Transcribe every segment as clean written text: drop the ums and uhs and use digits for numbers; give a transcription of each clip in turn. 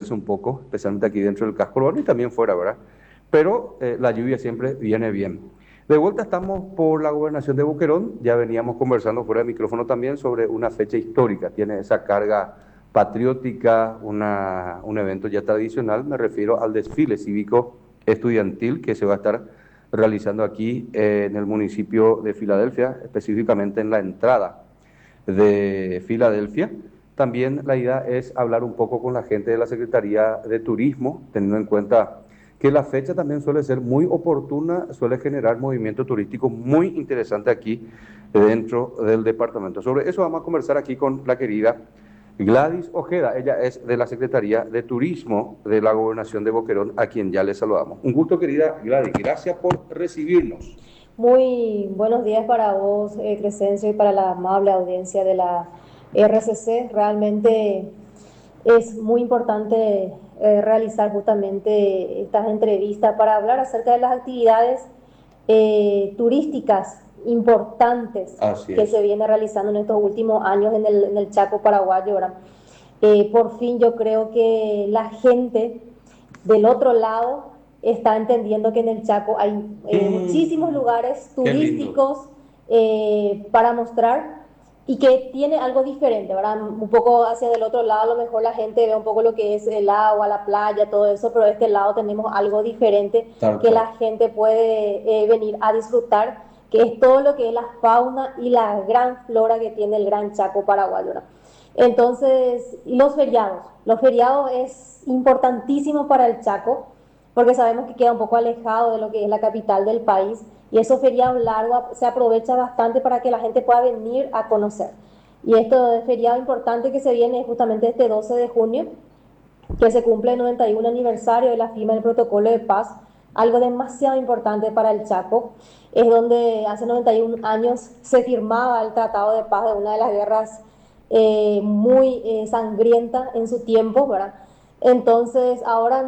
moverse un poco, especialmente aquí dentro del casco urbano y también fuera, ¿verdad? Pero la lluvia siempre viene bien. De vuelta estamos por la gobernación de Boquerón, ya veníamos conversando fuera de micrófono también sobre una fecha histórica, tiene esa carga patriótica, un evento ya tradicional, me refiero al desfile cívico estudiantil que se va a estar realizando aquí en el municipio de Filadelfia, específicamente en la entrada de Filadelfia. También la idea es hablar un poco con la gente de la Secretaría de Turismo, teniendo en cuenta que la fecha también suele ser muy oportuna, suele generar movimiento turístico muy interesante aquí dentro del departamento. Sobre eso vamos a conversar aquí con la querida Gladys Ojeda. Ella es de la Secretaría de Turismo de la Gobernación de Boquerón, a quien ya le saludamos. Un gusto, querida Gladys. Gracias por recibirnos. Muy buenos días para vos, Crescencio, y para la amable audiencia de la RCC. Realmente es muy importante realizar justamente estas entrevistas para hablar acerca de las actividades turísticas importantes Así que es. se viene realizando en estos últimos años en el Chaco paraguayo, ¿verdad? Por fin yo creo que la gente del otro lado está entendiendo que en el Chaco hay muchísimos lugares Qué lindo. turísticos para mostrar y que tiene algo diferente, ¿verdad? Un poco hacia del otro lado, a lo mejor la gente ve un poco lo que es el agua, la playa, todo eso, pero de este lado tenemos algo diferente Tal que cual. la gente puede venir a disfrutar, que es todo lo que es la fauna y la gran flora que tiene el Gran Chaco paraguayo, ¿verdad? Entonces, y los feriados es importantísimo para el Chaco, porque sabemos que queda un poco alejado de lo que es la capital del país, y esos feriados largos se aprovecha bastante para que la gente pueda venir a conocer. Y esto de feriado importante que se viene es justamente este 12 de junio, que se cumple el 91 aniversario de la firma del protocolo de paz, algo demasiado importante para el Chaco. Es donde hace 91 años se firmaba el Tratado de Paz de una de las guerras muy sangrienta en su tiempo, ¿verdad? Entonces ahora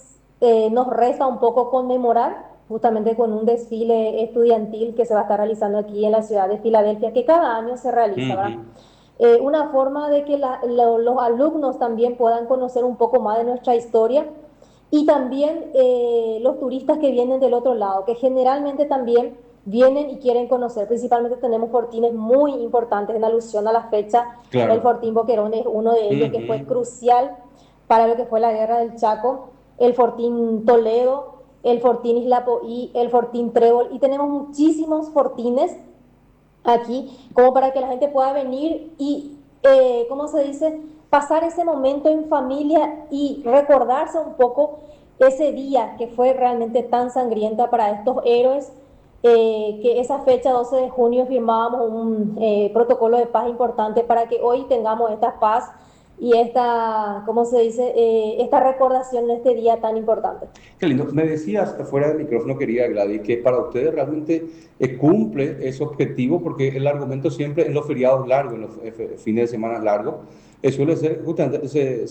nos resta un poco conmemorar justamente con un desfile estudiantil que se va a estar realizando aquí en la ciudad de Filadelfia, que cada año se realiza, ¿verdad? Ujú. Una forma de que los alumnos también puedan conocer un poco más de nuestra historia y también los turistas que vienen del otro lado, que generalmente también vienen y quieren conocer. Principalmente tenemos fortines muy importantes en alusión a la fecha. El Claro. Fortín Boquerón es uno de ellos que fue Ujú. crucial para lo que fue la guerra del Chaco. El Fortín Toledo, el Fortín Isla Poí, el Fortín Trébol, y tenemos muchísimos fortines aquí, como para que la gente pueda venir y, ¿cómo se dice?, pasar ese momento en familia y recordarse un poco ese día que fue realmente tan sangrienta para estos héroes, que esa fecha 12 de junio firmábamos un protocolo de paz importante para que hoy tengamos esta paz y esta, ¿cómo se dice?, esta recordación en este día tan importante. Qué lindo. Me decías fuera del micrófono, querida Gladys, que para ustedes realmente cumple ese objetivo, porque el argumento siempre en los feriados largos, en los fines de semana largos, suele ser justamente,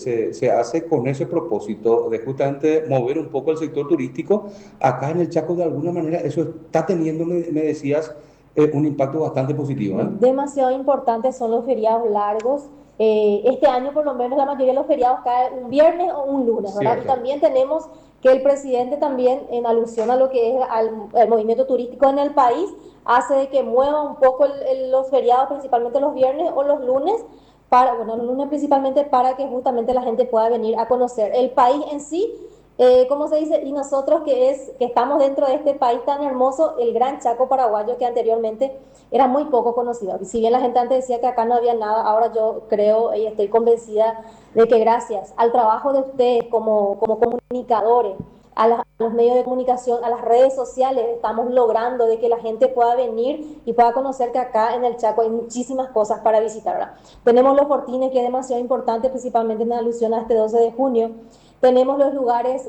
se hace con ese propósito de justamente mover un poco el sector turístico. Acá en el Chaco, de alguna manera, eso está teniendo, me decías, un impacto bastante positivo, ¿eh? Demasiado importantes son los feriados largos. Este año por lo menos la mayoría de los feriados caen un viernes o un lunes, ¿verdad? Y Cierto. también tenemos que el presidente también, en alusión a lo que es al movimiento turístico en el país, hace de que mueva un poco los feriados, principalmente los viernes o los lunes, para, bueno, los lunes principalmente para que justamente la gente pueda venir a conocer el país en sí. ¿Cómo se dice? Y nosotros que estamos dentro de este país tan hermoso, el Gran Chaco paraguayo, que anteriormente era muy poco conocido. Si bien la gente antes decía que acá no había nada, ahora yo creo y estoy convencida de que gracias al trabajo de ustedes como comunicadores, a los medios de comunicación, a las redes sociales, estamos logrando de que la gente pueda venir y pueda conocer que acá en el Chaco hay muchísimas cosas para visitar, ¿verdad? Tenemos los fortines, que es demasiado importante, principalmente en alusión a este 12 de junio. Tenemos los lugares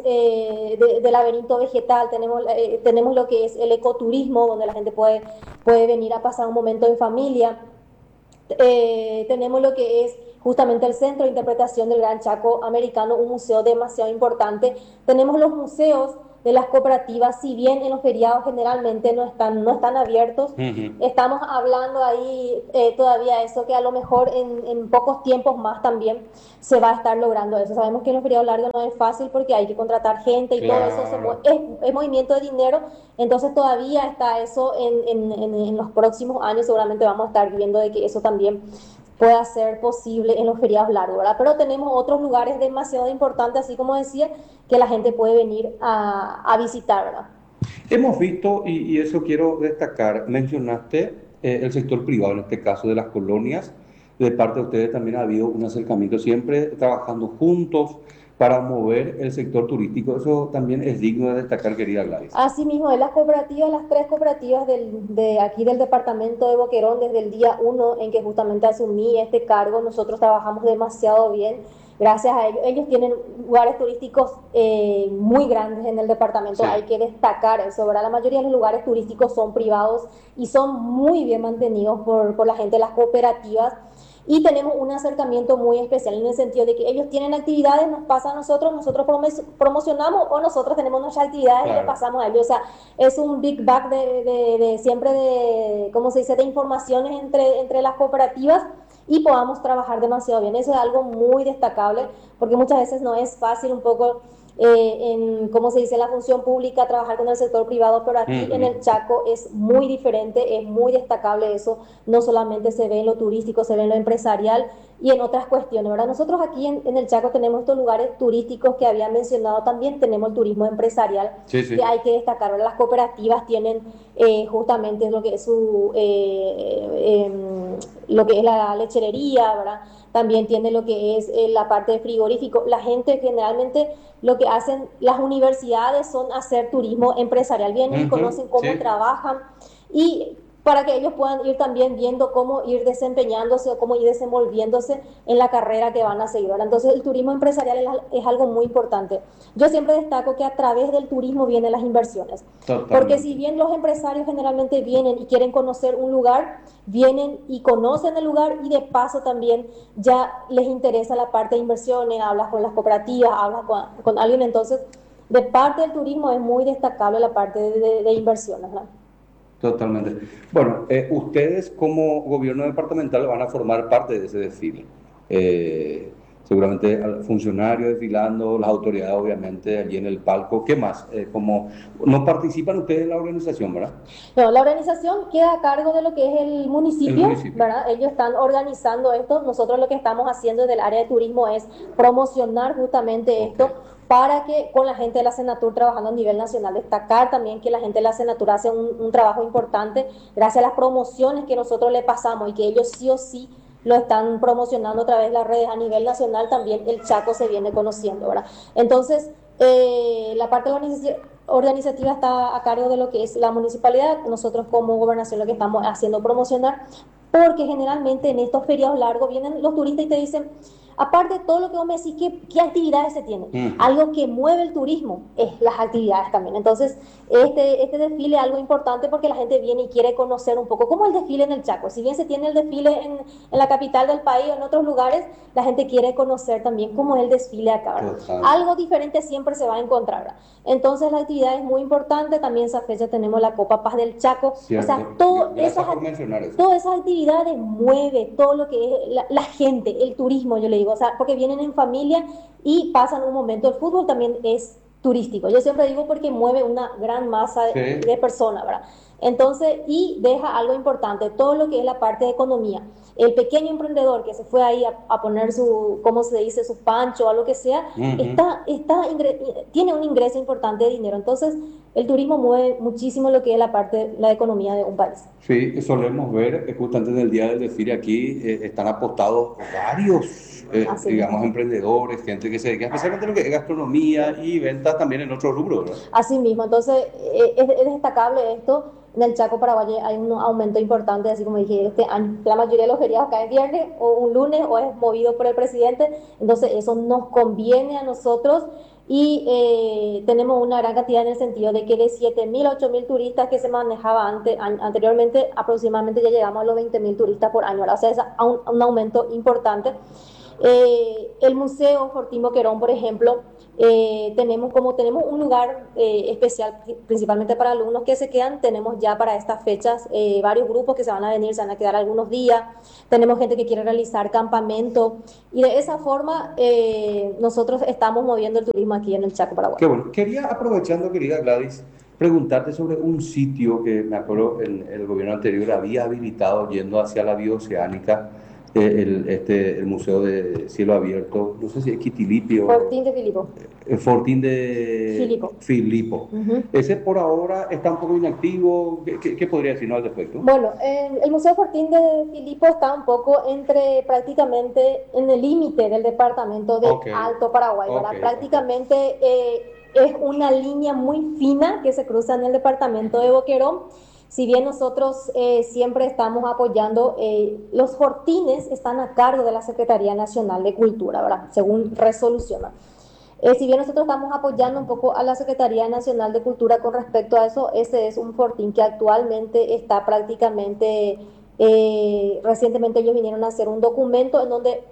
de laberinto vegetal, tenemos lo que es el ecoturismo, donde la gente puede venir a pasar un momento en familia. Tenemos lo que es justamente el Centro de Interpretación del Gran Chaco Americano, un museo demasiado importante. Tenemos los museos de las cooperativas, si bien en los feriados generalmente no están abiertos, estamos hablando ahí todavía eso, que a lo mejor en pocos tiempos más también se va a estar logrando eso. Sabemos que en los feriados largos no es fácil porque hay que contratar gente y todo eso es movimiento de dinero, entonces todavía está eso en los próximos años, seguramente vamos a estar viendo de que eso también pueda ser posible en los feriados largos, ¿verdad? Pero tenemos otros lugares demasiado importantes, así como decía, que la gente puede venir a visitar, ¿verdad? Hemos visto, y eso quiero destacar, mencionaste el sector privado, en este caso de las colonias. De parte de ustedes también ha habido un acercamiento, siempre trabajando juntos para mover el sector turístico. Eso también es digno de destacar, querida Gladys. Así mismo, de las cooperativas, las tres cooperativas de aquí del departamento de Boquerón, desde el día 1 en que justamente asumí este cargo, nosotros trabajamos demasiado bien. Gracias a ellos, ellos tienen lugares turísticos muy grandes en el departamento, sí. Hay que destacar eso, ¿verdad? La mayoría de los lugares turísticos son privados y son muy bien mantenidos por la gente de las cooperativas. Y tenemos un acercamiento muy especial en el sentido de que ellos tienen actividades, nos pasa a nosotros promocionamos o nosotros tenemos nuestras actividades, claro, y le pasamos a ellos. O sea, es un big bag de siempre de, ¿cómo se dice?, de informaciones entre las cooperativas y podamos trabajar demasiado bien. Eso es algo muy destacable porque muchas veces no es fácil un poco en, ¿cómo se dice?, la función pública, trabajar con el sector privado, pero aquí en el Chaco es muy diferente, es muy destacable eso, no solamente se ve en lo turístico, se ve en lo empresarial y en otras cuestiones, ¿verdad? Nosotros aquí en el Chaco tenemos estos lugares turísticos que había mencionado, también tenemos el turismo empresarial, sí, sí, que hay que destacar, ¿verdad? Las cooperativas tienen justamente lo que es lo que es la lecherería, ¿verdad? También tiene lo que es la parte de frigorífico. La gente generalmente lo que hacen las universidades son hacer turismo empresarial, vienen y conocen cómo trabajan y para que ellos puedan ir también viendo cómo ir desempeñándose o cómo ir desenvolviéndose en la carrera que van a seguir. Entonces el turismo empresarial es algo muy importante. Yo siempre destaco que a través del turismo vienen las inversiones. Totalmente. Porque si bien los empresarios generalmente vienen y quieren conocer un lugar, vienen y conocen el lugar y de paso también ya les interesa la parte de inversiones, hablas con las cooperativas, hablas con alguien. Entonces de parte del turismo es muy destacable la parte de inversiones, ¿no? Totalmente. Bueno, ustedes como gobierno departamental van a formar parte de ese desfile. Seguramente funcionarios desfilando, las autoridades obviamente allí en el palco. ¿Qué más? ¿No participan ustedes en la organización, verdad? No, la organización queda a cargo de lo que es el municipio, ¿verdad? Ellos están organizando esto. Nosotros lo que estamos haciendo desde el área de turismo es promocionar justamente esto, para que con la gente de la Senatur trabajando a nivel nacional, destacar también que la gente de la Senatur hace un trabajo importante gracias a las promociones que nosotros le pasamos y que ellos sí o sí lo están promocionando a través de las redes a nivel nacional, también el Chaco se viene conociendo, ¿verdad? Entonces, la parte organizativa está a cargo de lo que es la municipalidad, nosotros como gobernación lo que estamos haciendo promocionar, porque generalmente en estos feriados largos vienen los turistas y te dicen, aparte de todo lo que vos me decís, ¿qué actividades se tienen? Algo que mueve el turismo es las actividades también. Entonces, este desfile es algo importante porque la gente viene y quiere conocer un poco cómo es el desfile en el Chaco. Si bien se tiene el desfile en la capital del país o en otros lugares, la gente quiere conocer también cómo es el desfile acá, ¿verdad? Algo diferente siempre se va a encontrar, ¿verdad? Entonces, la actividad es muy importante. También esa fecha tenemos la Copa Paz del Chaco. Cierto. O sea, todas esas actividades mueve todo lo que es la gente, el turismo, yo le digo, o sea, porque vienen en familia y pasan un momento. El fútbol también es turístico, yo siempre digo porque mueve una gran masa de personas, ¿verdad? Entonces, y deja algo importante, todo lo que es la parte de economía. El pequeño emprendedor que se fue ahí a poner su, ¿cómo se dice?, su pancho o lo que sea, tiene un ingreso importante de dinero. Entonces, el turismo mueve muchísimo lo que es la parte, la economía de un país. Sí, solemos ver, justo antes del día del desfile aquí, están apostados varios, digamos, emprendedores, gente que se dedica especialmente a lo que es gastronomía y ventas también en otros rubros, ¿verdad? Así mismo, entonces es destacable esto. En el Chaco Paraguay hay un aumento importante, así como dije, este año la mayoría de los feriados caen viernes o un lunes o es movido por el presidente, entonces eso nos conviene a nosotros y tenemos una gran cantidad en el sentido de que de 7.000 a 8.000 turistas que se manejaba anteriormente, aproximadamente ya llegamos a los 20.000 turistas por año, ¿verdad? O sea, es un aumento importante. El Museo Fortín Boquerón, por ejemplo, tenemos un lugar especial, principalmente para alumnos que se quedan. Tenemos ya para estas fechas varios grupos que se van a venir, se van a quedar algunos días. Tenemos gente que quiere realizar campamento y de esa forma nosotros estamos moviendo el turismo aquí en el Chaco Paraguay. Qué bueno. Quería, aprovechando, querida Gladys, preguntarte sobre un sitio que me acuerdo en el gobierno anterior había habilitado yendo hacia la bioceánica, el Museo de Cielo Abierto, no sé si es Quitilipi o... Fortín de Filipo. Fortín de Filipo. Ese por ahora está un poco inactivo. ¿Qué podría decirnos al respecto? Bueno, el Museo Fortín de Filipo está un poco prácticamente en el límite del departamento de Alto Paraguay, ¿verdad? Prácticamente es una línea muy fina que se cruza en el departamento de Boquerón. Si bien nosotros siempre estamos apoyando, los fortines están a cargo de la Secretaría Nacional de Cultura, ¿verdad? Según resolución. Si bien nosotros estamos apoyando un poco a la Secretaría Nacional de Cultura con respecto a eso, ese es un fortín que actualmente está prácticamente, recientemente ellos vinieron a hacer un documento en donde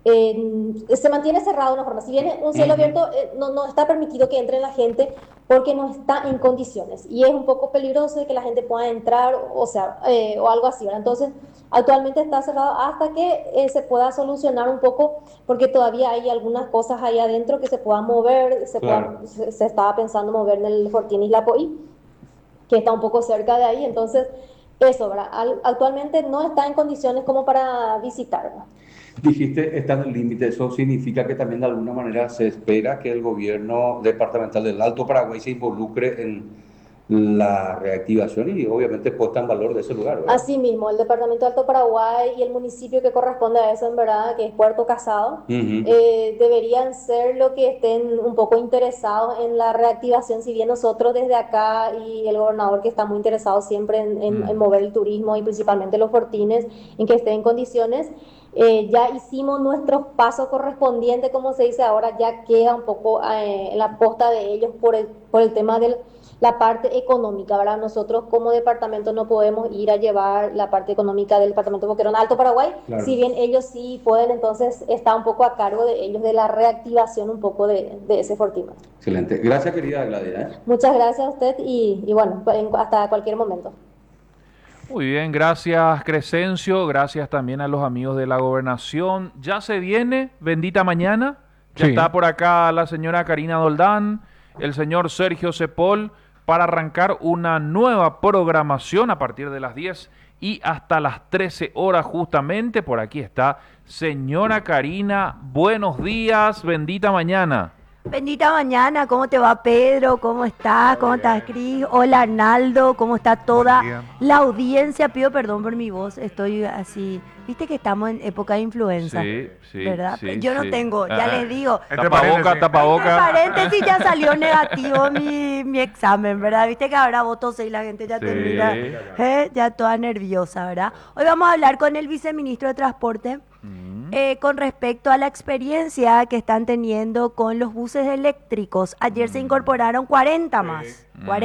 se mantiene cerrado de una forma. Si bien un cielo abierto, no está permitido que entre la gente porque no está en condiciones y es un poco peligroso de que la gente pueda entrar, o algo así, ¿verdad? Entonces, actualmente está cerrado hasta que se pueda solucionar un poco, porque todavía hay algunas cosas ahí adentro que se puedan mover. Se estaba pensando mover en el Fortín Isla Poí, que está un poco cerca de ahí. Entonces, eso, ¿verdad? Actualmente no está en condiciones como para visitar, ¿verdad? Dijiste, está en el límite. Eso significa que también de alguna manera se espera que el gobierno departamental del Alto Paraguay se involucre en la reactivación y obviamente puesta en valor de ese lugar, ¿verdad? Así mismo, el departamento de Alto Paraguay y el municipio que corresponde a eso, en verdad, que es Puerto Casado, deberían ser los que estén un poco interesados en la reactivación. Si bien nosotros desde acá y el gobernador, que está muy interesado siempre en mover el turismo y principalmente los fortines, en que estén en condiciones, ya hicimos nuestros pasos correspondientes, como se dice ahora. Ya queda un poco en la posta de ellos por el tema de la parte económica, ¿verdad? Nosotros como departamento no podemos ir a llevar la parte económica del departamento de Boquerón Alto Paraguay, claro. Si bien ellos sí pueden, entonces está un poco a cargo de ellos, de la reactivación un poco de ese fortín. Excelente. Gracias, querida Gladys. Muchas gracias a usted y bueno, hasta cualquier momento. Muy bien, gracias Crescencio, gracias también a los amigos de la gobernación. Ya se viene, bendita mañana, ya está por acá la señora Karina Doldán, el señor Sergio Cepol, para arrancar una nueva programación a partir de las 10 y hasta las 13 horas justamente. Por aquí está señora Karina, buenos días, bendita mañana. Bendita mañana, ¿cómo te va Pedro? ¿Cómo estás? ¿Cómo estás Cris? Hola Arnaldo, ¿cómo está toda la audiencia? Pido perdón por mi voz, estoy así, viste que estamos en época de influenza, ¿verdad? Sí, yo no tengo, ya les digo. Tapaboca. Entre paréntesis ya salió negativo mi examen, ¿verdad? Viste que ahora voto 6 la gente ya te mira, ya toda nerviosa, ¿verdad? Hoy vamos a hablar con el viceministro de Transporte. Con respecto a la experiencia que están teniendo con los buses eléctricos. Ayer se incorporaron 40 más,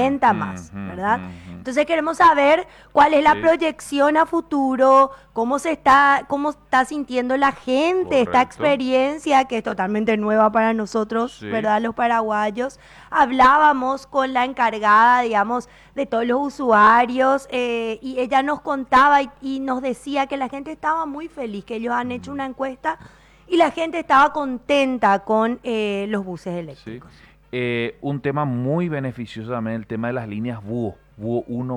¿verdad? Entonces queremos saber cuál es la proyección a futuro, cómo está sintiendo la gente esta experiencia que es totalmente nueva para nosotros, ¿verdad? Los paraguayos. Hablábamos con la encargada, digamos, de todos los usuarios y ella nos contaba y nos decía que la gente estaba muy feliz, que ellos han hecho una encuesta y la gente estaba contenta con los buses eléctricos. Un tema muy beneficioso también, el tema de las líneas búho 1,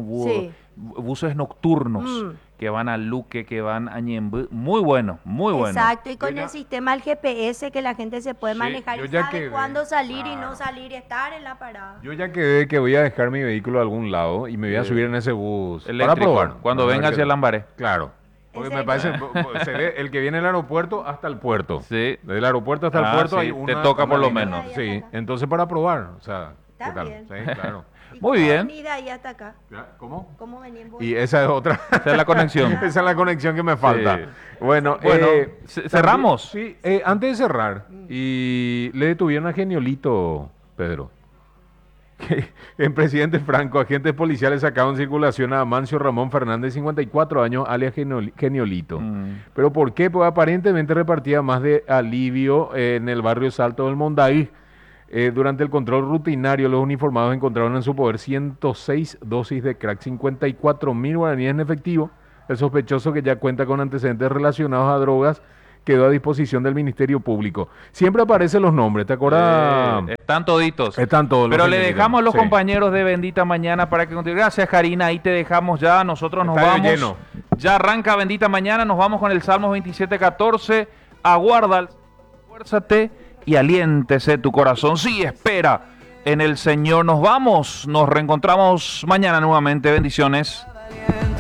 buses nocturnos que van a Luque, que van a Ñemby, muy bueno. Exacto, y con el sistema del GPS que la gente se puede manejar y sabe cuándo salir y no salir y estar en la parada. Yo ya quedé que voy a dejar mi vehículo a algún lado y me voy a subir en ese bus eléctrico, para probar. Cuando venga hacia Lambaré. Claro. Porque me parece, se ve el que viene del aeropuerto hasta el puerto. Sí. Desde el aeropuerto hasta el puerto hay una... Te toca por lo menos. Sí, entonces para probar, o sea, ¿qué tal? Bien. Sí, claro. Muy bien. Venir ahí hasta acá. ¿Cómo? ¿Cómo venir en bus? Y esa es otra. Esa es la conexión. Esa es la conexión que me falta. Sí. Bueno, cerramos. Sí, antes de cerrar, y le detuvieron a Geniolito, Pedro. que en Presidente Franco, agentes policiales sacaron en circulación a Amancio Ramón Fernández, 54 años, alias Geniolito. ¿Pero por qué? Pues aparentemente repartía más de alivio en el barrio Salto del Mondaí. Durante el control rutinario, los uniformados encontraron en su poder 106 dosis de crack, 54.000 guaraníes en efectivo. El sospechoso, que ya cuenta con antecedentes relacionados a drogas, quedó a disposición del Ministerio Público. Siempre aparecen los nombres, ¿te acuerdas? Están toditos. Están todos. Pero le dejamos a los compañeros de Bendita Mañana para que continúen. Gracias, Karina, ahí te dejamos ya. Nosotros nos vamos. Lleno. Ya arranca Bendita Mañana, nos vamos con el Salmos 27:14. Aguarda, esfuérzate y aliéntese tu corazón. Sí, espera en el Señor. Nos vamos, nos reencontramos mañana nuevamente. Bendiciones.